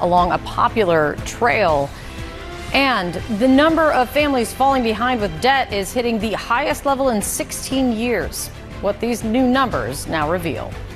along a popular trail. And the number of families falling behind with debt is hitting the highest level in 16 years. What these new numbers now reveal.